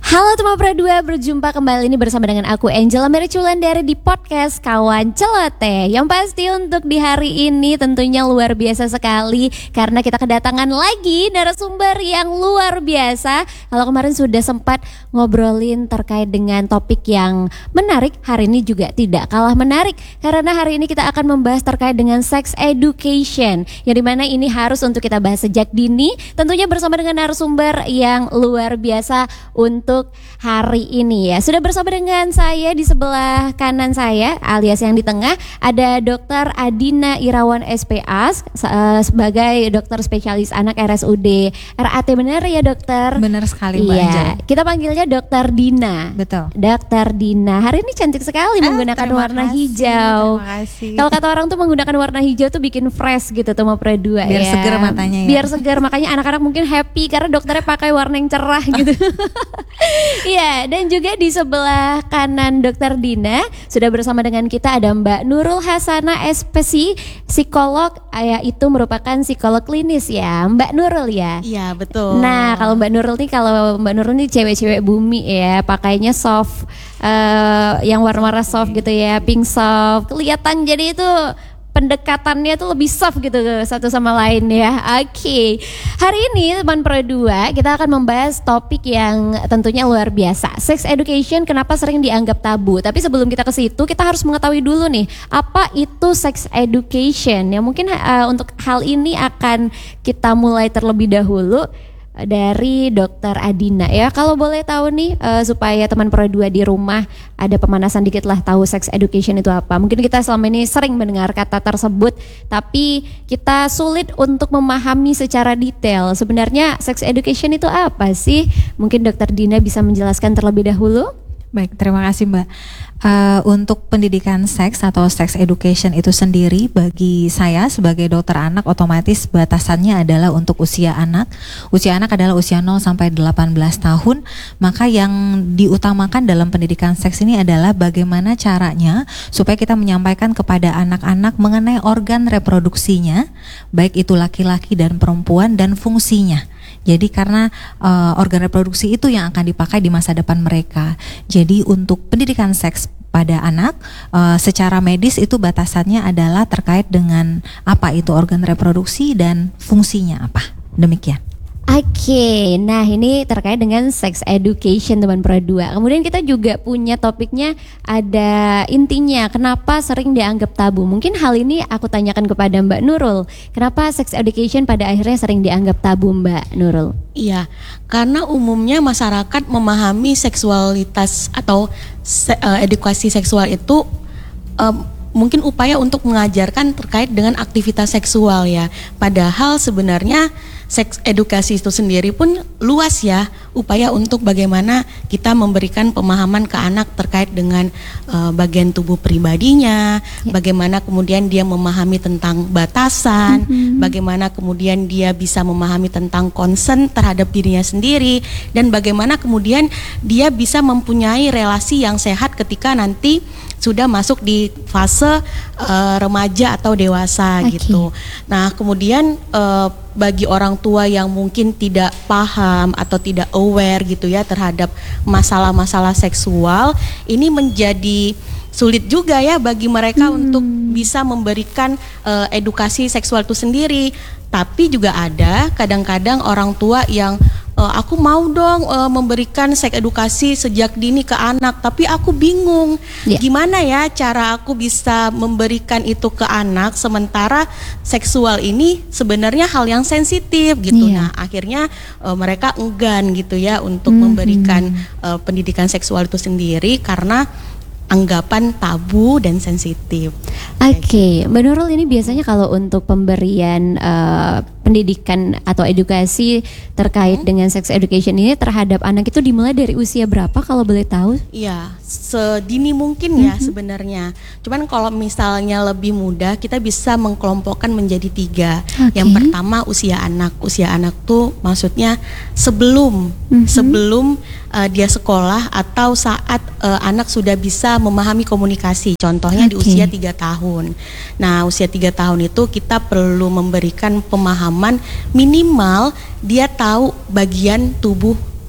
Halo teman Pradua, berjumpa kembali ini bersama dengan aku Angela Mary Culandari di podcast Kawan Celoteh. Yang pasti untuk di hari ini tentunya luar biasa sekali karena kita kedatangan lagi narasumber yang luar biasa. Kalau kemarin sudah sempat ngobrolin terkait dengan topik yang menarik, hari ini juga tidak kalah menarik karena hari ini kita akan membahas terkait dengan sex education, yang dimana ini harus untuk kita bahas sejak dini, tentunya bersama dengan narasumber yang luar biasa untuk hari ini ya. Sudah bersama dengan saya di sebelah kanan saya alias yang di tengah ada Dr. Adina Irawan SPA sebagai dokter spesialis anak RSUD RAT. Benar ya dokter? Benar sekali Mbak Angela. Iya, kita panggilnya Dokter Dina. Betul. Dokter Dina hari ini cantik sekali menggunakan warna hijau. Terima kasih. Kalau kata orang tuh menggunakan warna hijau tuh bikin fresh gitu tuh Mapra 2 biar ya. seger matanya ya. Biar seger, makanya anak-anak mungkin happy karena dokternya pakai warna yang cerah gitu. Iya, dan juga di sebelah kanan Dokter Dina sudah bersama dengan kita ada Mbak Nurul Hasana SPC, psikolog, itu merupakan psikolog klinis ya, Mbak Nurul ya. Iya betul. Nah kalau Mbak Nurul nih cewek-cewek bumi ya, pakainya soft, yang warna-warna soft gitu ya, pink soft, kelihatan jadi itu pendekatannya tuh lebih soft gitu satu sama lain ya. Oke. Hari ini teman Pro 2 kita akan membahas topik yang tentunya luar biasa. Sex education kenapa sering dianggap tabu. Tapi sebelum kita ke situ kita harus mengetahui dulu nih apa itu sex education. Ya mungkin untuk hal ini akan kita mulai terlebih dahulu dari Dokter Adina ya. Kalau boleh tahu nih supaya teman Pro 2 di rumah ada pemanasan dikit lah tahu sex education itu apa. Mungkin kita selama ini sering mendengar kata tersebut tapi kita sulit untuk memahami secara detail. Sebenarnya sex education itu apa sih? Mungkin Dokter Dina bisa menjelaskan terlebih dahulu. Baik, terima kasih Mbak. Untuk pendidikan seks atau sex education itu sendiri bagi saya sebagai dokter anak otomatis batasannya adalah untuk usia anak. Usia anak adalah usia 0 sampai 18 tahun. Maka yang diutamakan dalam pendidikan seks ini adalah bagaimana caranya supaya kita menyampaikan kepada anak-anak mengenai organ reproduksinya, baik itu laki-laki dan perempuan, dan fungsinya. Jadi karena organ reproduksi itu yang akan dipakai di masa depan mereka. Jadi untuk pendidikan seks pada anak secara medis itu batasannya adalah terkait dengan apa itu organ reproduksi dan fungsinya apa. Demikian. Oke, nah ini terkait dengan sex education teman Pro 2. Kemudian kita juga punya topiknya ada intinya kenapa sering dianggap tabu. Mungkin hal ini aku tanyakan kepada Mbak Nurul. Kenapa sex education pada akhirnya sering dianggap tabu Mbak Nurul? Iya, karena umumnya masyarakat memahami seksualitas atau edukasi seksual itu mungkin upaya untuk mengajarkan terkait dengan aktivitas seksual ya. Padahal sebenarnya seks edukasi itu sendiri pun luas ya, upaya untuk bagaimana kita memberikan pemahaman ke anak terkait dengan bagian tubuh pribadinya, bagaimana kemudian dia memahami tentang batasan, bagaimana kemudian dia bisa memahami tentang concern terhadap dirinya sendiri, dan bagaimana kemudian dia bisa mempunyai relasi yang sehat ketika nanti sudah masuk di fase remaja atau dewasa gitu. Nah kemudian bagi orang tua yang mungkin tidak paham atau tidak aware gitu ya terhadap masalah-masalah seksual, ini menjadi sulit juga ya bagi mereka untuk bisa memberikan edukasi seksual itu sendiri. Tapi juga ada kadang-kadang orang tua yang aku mau dong memberikan seks edukasi sejak dini ke anak, tapi aku bingung gimana ya cara aku bisa memberikan itu ke anak sementara seksual ini sebenarnya hal yang sensitif gitu. Nah akhirnya mereka enggan gitu ya untuk memberikan pendidikan seksual itu sendiri karena anggapan tabu dan sensitif. Oke, Mbak Nurul, ini biasanya kalau untuk pemberian pendidikan atau edukasi terkait dengan sex education ini terhadap anak itu dimulai dari usia berapa kalau boleh tahu? Iya, sedini mungkin ya sebenarnya. Cuman kalau misalnya lebih muda kita bisa mengkelompokkan menjadi 3. Yang pertama usia anak. Usia anak tuh maksudnya sebelum dia sekolah atau saat anak sudah bisa memahami komunikasi. Contohnya di usia 3 tahun. Nah, usia 3 tahun itu kita perlu memberikan pemahaman minimal dia tahu bagian tubuh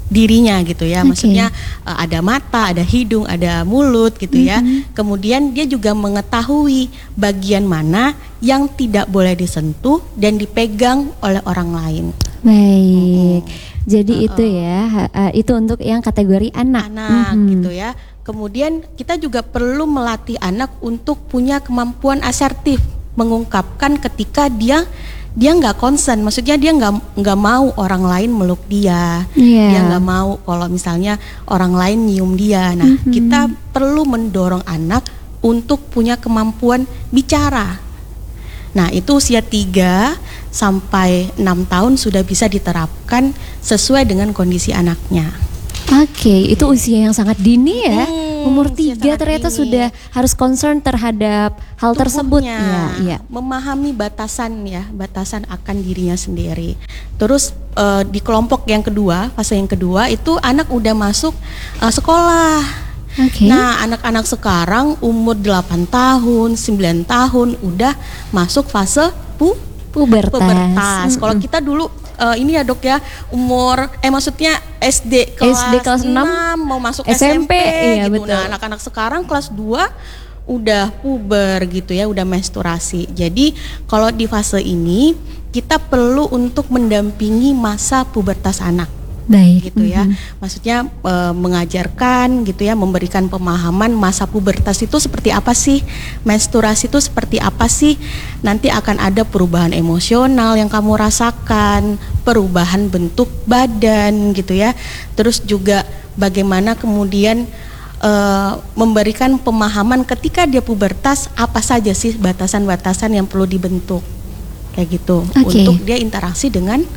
dirinya gitu ya. Oke. Maksudnya ada mata, ada hidung, ada mulut gitu ya. Kemudian dia juga mengetahui bagian mana yang tidak boleh disentuh dan dipegang oleh orang lain. Baik. Jadi itu ya, itu untuk yang kategori anak. Gitu ya. Kemudian kita juga perlu melatih anak untuk punya kemampuan asertif, mengungkapkan ketika dia nggak concern, maksudnya dia nggak mau orang lain meluk dia, dia nggak mau kalau misalnya orang lain nyium dia. Nah, kita perlu mendorong anak untuk punya kemampuan bicara. Nah, itu usia 3 sampai 6 tahun sudah bisa diterapkan sesuai dengan kondisi anaknya. Oke, itu usia yang sangat dini ya. Umur usia 3 sangat ternyata dini. sudah harus concern terhadap hal tersebut. Tubuhnya, Iya. memahami batasan akan dirinya sendiri. Terus di kelompok yang kedua, fase yang kedua itu anak udah masuk sekolah. Oke. Nah, anak-anak sekarang umur 8 tahun, 9 tahun udah masuk fase pubertas. Kalau kita dulu ini ya Dok ya, umur maksudnya SD kelas 6 mau masuk SMP iya, gitu. betul. Nah, anak-anak sekarang kelas 2 udah puber gitu ya, udah menstruasi. Jadi kalau di fase ini kita perlu untuk mendampingi masa pubertas anak. Baik. Gitu ya. Maksudnya mengajarkan gitu ya, memberikan pemahaman masa pubertas itu seperti apa sih, menstruasi itu seperti apa sih, nanti akan ada perubahan emosional yang kamu rasakan, perubahan bentuk badan gitu ya. Terus juga bagaimana kemudian memberikan pemahaman ketika dia pubertas apa saja sih batasan-batasan yang perlu dibentuk kayak gitu. Oke. Untuk dia interaksi dengan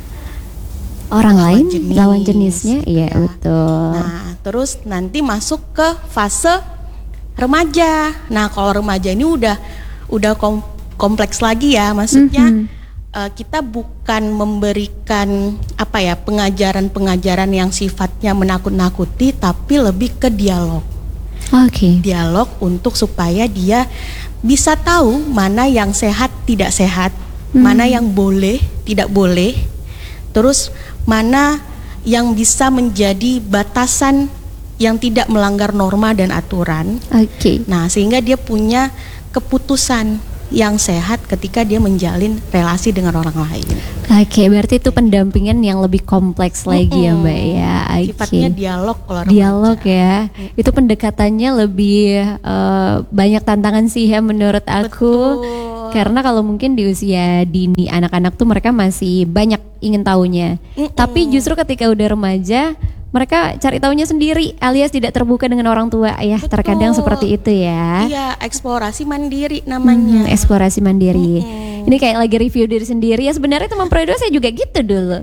Orang lawan lain, lawan jenisnya, iya ya. betul. Nah, terus nanti masuk ke fase remaja. Nah, kalau remaja ini udah kompleks lagi ya, maksudnya kita bukan memberikan pengajaran-pengajaran yang sifatnya menakut-nakuti, tapi lebih ke dialog. Oke. Dialog untuk supaya dia bisa tahu mana yang sehat, tidak sehat, mana yang boleh, tidak boleh. Terus mana yang bisa menjadi batasan yang tidak melanggar norma dan aturan. Oke. Nah, sehingga dia punya keputusan yang sehat ketika dia menjalin relasi dengan orang lain. Oke, berarti itu pendampingan yang lebih kompleks lagi ya Mbak ya. Oke. Sifatnya dialog kalau remaja. Dialog ya. Itu pendekatannya lebih banyak tantangan sih ya menurut aku. Betul. Karena kalau mungkin di usia dini anak-anak tuh mereka masih banyak ingin tahunya. Tapi justru ketika udah remaja mereka cari tahunya sendiri alias tidak terbuka dengan orang tua ya. Betul. Terkadang seperti itu ya. Iya, eksplorasi mandiri namanya. Eksplorasi mandiri. Ini kayak lagi review diri sendiri ya. Sebenarnya teman Proedo saya juga gitu dulu.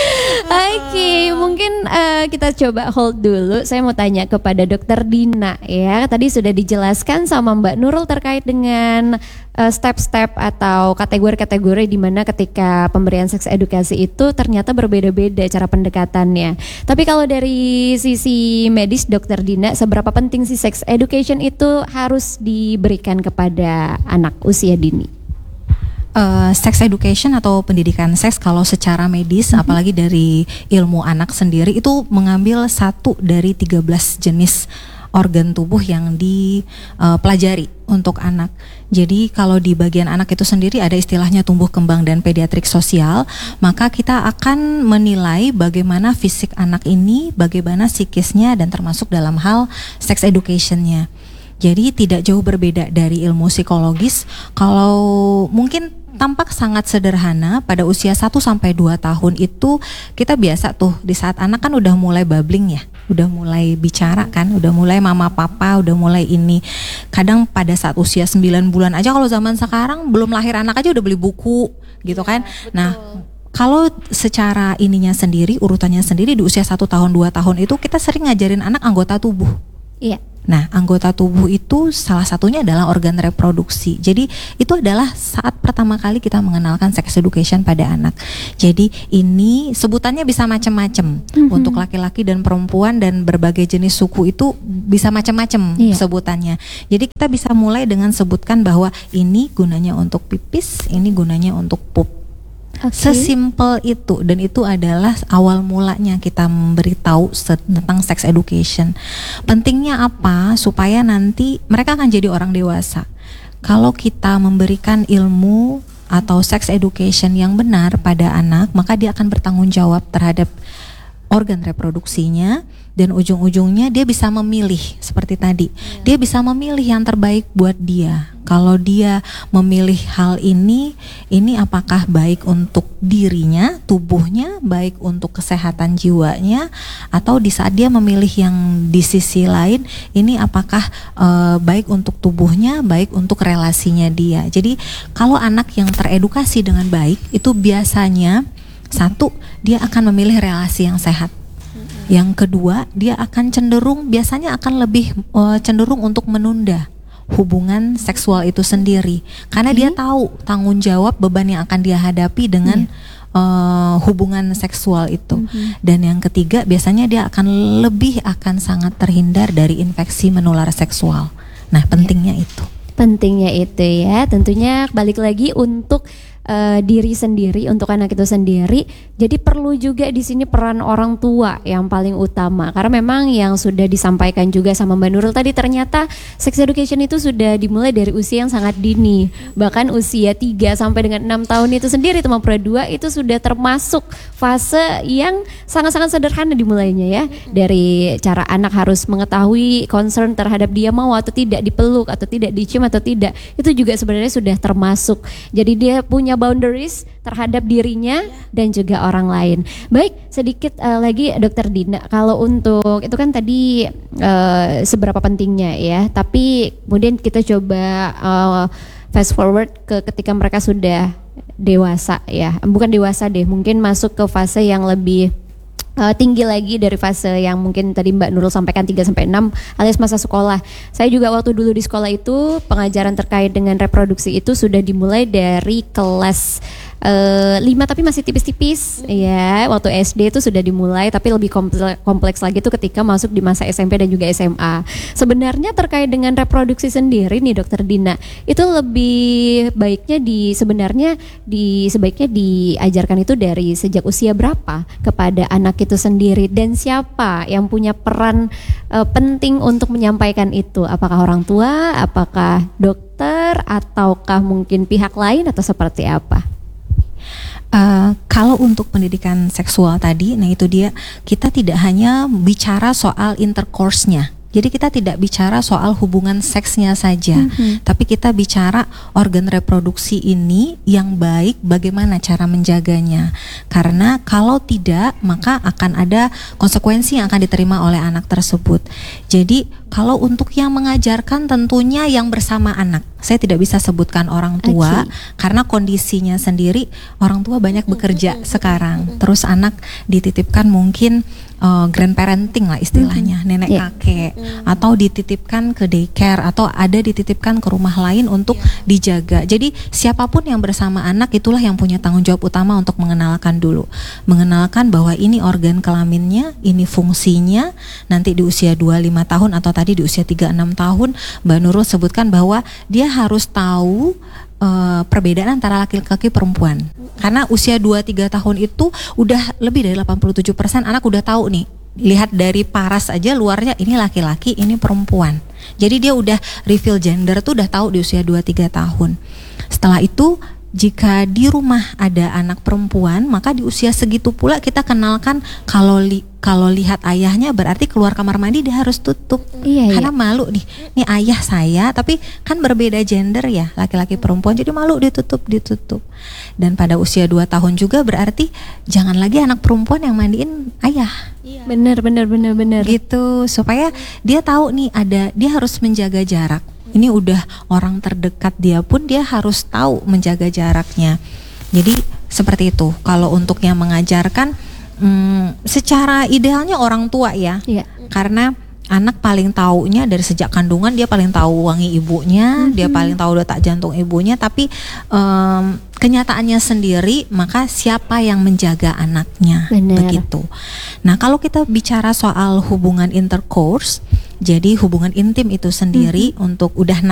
Oke, mungkin kita coba hold dulu. Saya mau tanya kepada Dokter Dina ya. Tadi sudah dijelaskan sama Mbak Nurul terkait dengan step-step atau kategori-kategori di mana ketika pemberian seks edukasi itu ternyata berbeda-beda cara pendekatannya. Tapi kalau dari sisi medis Dokter Dina, seberapa penting sih sex education itu harus diberikan kepada anak usia dini? Sex education atau pendidikan seks kalau secara medis apalagi dari ilmu anak sendiri itu mengambil 1 dari 13 jenis organ tubuh yang dipelajari untuk anak. Jadi kalau di bagian anak itu sendiri ada istilahnya tumbuh kembang dan pediatrik sosial, maka kita akan menilai bagaimana fisik anak ini, bagaimana psikisnya dan termasuk dalam hal sex education-nya. Jadi tidak jauh berbeda dari ilmu psikologis. Kalau mungkin tampak sangat sederhana pada usia 1 sampai 2 tahun itu kita biasa tuh di saat anak kan udah mulai babbling ya, udah mulai bicara kan, udah mulai mama papa, udah mulai ini. Kadang pada saat usia 9 bulan aja, kalau zaman sekarang belum lahir anak aja udah beli buku gitu kan. Betul. Nah, kalau secara ininya sendiri, urutannya sendiri di usia 1 tahun 2 tahun itu kita sering ngajarin anak anggota tubuh. Iya. Nah, anggota tubuh itu salah satunya adalah organ reproduksi. Jadi itu adalah saat pertama kali kita mengenalkan sex education pada anak. Jadi ini sebutannya bisa macam-macam. Untuk laki-laki dan perempuan dan berbagai jenis suku itu bisa macam-macam sebutannya. Jadi kita bisa mulai dengan sebutkan bahwa ini gunanya untuk pipis, ini gunanya untuk pup. Oke. Sesimpel itu, dan itu adalah awal mulanya kita memberitahu tentang sex education. Pentingnya apa? Supaya nanti mereka akan jadi orang dewasa. Kalau kita memberikan ilmu atau sex education yang benar pada anak, maka dia akan bertanggung jawab terhadap organ reproduksinya, dan ujung-ujungnya dia bisa memilih seperti tadi. Dia bisa memilih yang terbaik buat dia. Kalau dia memilih hal ini apakah baik untuk dirinya, tubuhnya, baik untuk kesehatan jiwanya, atau di saat dia memilih yang di sisi lain, ini apakah baik untuk tubuhnya, baik untuk relasinya dia. Jadi kalau anak yang teredukasi dengan baik, itu biasanya satu, dia akan memilih relasi yang sehat. Yang kedua, dia akan biasanya akan lebih cenderung untuk menunda hubungan seksual itu sendiri, karena dia tahu tanggung jawab beban yang akan dia hadapi dengan hubungan seksual itu. Dan yang ketiga, biasanya dia akan sangat terhindar dari infeksi menular seksual. Nah, pentingnya itu. Pentingnya itu ya, tentunya balik lagi untuk diri sendiri, untuk anak itu sendiri. Jadi perlu juga di sini peran orang tua yang paling utama, karena memang yang sudah disampaikan juga sama Mbak Nurul tadi, ternyata sex education itu sudah dimulai dari usia yang sangat dini, bahkan usia 3 sampai dengan 6 tahun itu sendiri, teman Pro2 itu sudah termasuk fase yang sangat-sangat sederhana dimulainya ya, dari cara anak harus mengetahui concern terhadap dia mau atau tidak dipeluk atau tidak dicium atau tidak, itu juga sebenarnya sudah termasuk. Jadi dia punya boundaries terhadap dirinya dan juga orang lain. Baik, sedikit lagi Dokter Dina, kalau untuk itu kan tadi seberapa pentingnya ya, tapi kemudian kita coba fast forward ke ketika mereka sudah dewasa ya, bukan dewasa deh, mungkin masuk ke fase yang lebih tinggi lagi dari fase yang mungkin tadi Mbak Nurul sampaikan 3-6 alias masa sekolah. Saya juga waktu dulu di sekolah itu pengajaran terkait dengan reproduksi itu sudah dimulai dari kelas 5 tapi masih tipis-tipis ya. Waktu SD itu sudah dimulai, tapi lebih kompleks lagi itu ketika masuk di masa SMP dan juga SMA. Sebenarnya terkait dengan reproduksi sendiri nih Dokter Dina, itu lebih baiknya sebaiknya diajarkan itu dari sejak usia berapa kepada anak itu sendiri, dan siapa yang punya peran penting untuk menyampaikan itu? Apakah orang tua, apakah dokter, ataukah mungkin pihak lain, atau seperti apa? Kalau untuk pendidikan seksual tadi, nah itu dia, kita tidak hanya bicara soal intercourse-nya. Jadi kita tidak bicara soal hubungan seksnya saja, tapi kita bicara organ reproduksi ini yang baik, bagaimana cara menjaganya. Karena kalau tidak, maka akan ada konsekuensi yang akan diterima oleh anak tersebut. Jadi kalau untuk yang mengajarkan tentunya yang bersama anak. Saya tidak bisa sebutkan orang tua, karena kondisinya sendiri, orang tua banyak bekerja sekarang. Terus anak dititipkan mungkin grandparenting lah istilahnya, nenek kakek, atau dititipkan ke daycare, atau ada dititipkan ke rumah lain untuk dijaga. Jadi siapapun yang bersama anak itulah yang punya tanggung jawab utama untuk mengenalkan dulu, mengenalkan bahwa ini organ kelaminnya, ini fungsinya. Nanti di usia 25 tahun atau tadi di usia 36 tahun Mbak Nurul sebutkan bahwa dia harus tahu perbedaan antara laki-laki perempuan. Karena usia 2-3 tahun itu udah lebih dari 87% anak udah tahu nih. Lihat dari paras aja luarnya, ini laki-laki, ini perempuan. Jadi dia udah reveal gender tuh udah tahu di usia 2-3 tahun. Setelah itu jika di rumah ada anak perempuan, maka di usia segitu pula kita kenalkan, kalau lihat ayahnya berarti keluar kamar mandi dia harus tutup. Karena malu nih ayah saya, tapi kan berbeda gender ya, laki-laki perempuan, jadi malu ditutup. Dan pada usia 2 tahun juga berarti jangan lagi anak perempuan yang mandiin ayah. Bener. Gitu, supaya dia tahu nih dia harus menjaga jarak. Ini udah orang terdekat dia pun dia harus tahu menjaga jaraknya. Jadi seperti itu. Kalau untuk yang mengajarkan, secara idealnya orang tua ya, karena anak paling taunya dari sejak kandungan, dia paling tahu wangi ibunya, dia paling tahu detak jantung ibunya. Tapi kenyataannya sendiri, maka siapa yang menjaga anaknya? Begitu. Nah, kalau kita bicara soal hubungan intercourse, jadi hubungan intim itu sendiri untuk udah